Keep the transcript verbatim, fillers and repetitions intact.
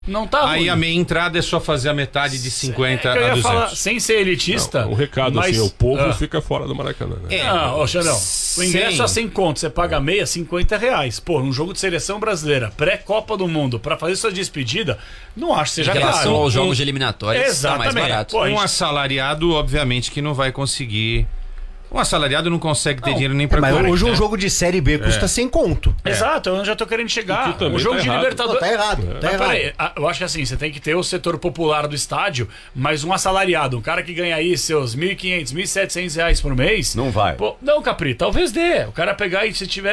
Não tá Aí ruim. a meia entrada é só fazer a metade de cinquenta É que eu a ia duzentos. falar, sem ser elitista. Não, um recado mas, assim, o povo ah, fica fora do Maracanã, né? É. Não, ô Xandão, o ingresso Sim. a cem conto, você paga meia, cinquenta reais. Pô, num jogo de seleção brasileira, pré-Copa do Mundo, pra fazer sua despedida, não acho que seja Em relação caro. aos jogos de eliminatórias, tá Exatamente. mais barato. Pô, a Um gente- assalariado, obviamente, que não vai conseguir. Um assalariado não consegue ter Não, dinheiro nem É, pra mas comer, hoje um né? jogo de Série B custa cem conto. Exato, eu já tô querendo chegar. O que também O jogo tá de errado. Não, Libertadores. tá errado, tá Mas errado. peraí, a- eu acho que assim, você tem que ter o setor popular do estádio, mas um assalariado, um cara que ganha aí seus mil e quinhentos, mil e setecentos reais por mês. Não vai. Pô, não, Capri, talvez dê. O cara pegar e se tiver